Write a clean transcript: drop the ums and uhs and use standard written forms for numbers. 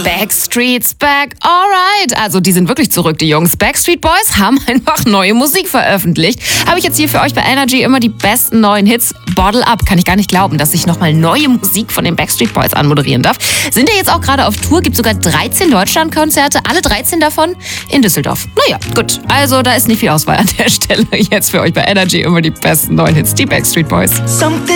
Backstreet's back, alright. Also die sind wirklich zurück, die Jungs. Backstreet Boys haben einfach neue Musik veröffentlicht. Habe ich jetzt hier für euch bei Energy immer die besten neuen Hits. Bottle Up, kann ich gar nicht glauben, dass ich nochmal neue Musik von den Backstreet Boys anmoderieren darf. Sind ja jetzt auch gerade auf Tour, gibt sogar 13 Deutschlandkonzerte, alle 13 davon in Düsseldorf. Naja, gut, also da ist nicht viel Auswahl an der Stelle. Jetzt für euch bei Energy immer die besten neuen Hits, die Backstreet Boys.